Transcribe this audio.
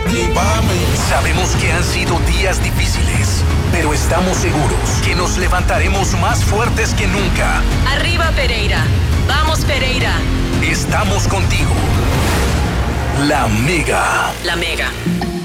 Motivame. Sabemos que han sido días difíciles, pero estamos seguros que nos levantaremos más fuertes que nunca. Arriba, Pereira. Vamos, Pereira. Estamos contigo. La Mega. La Mega.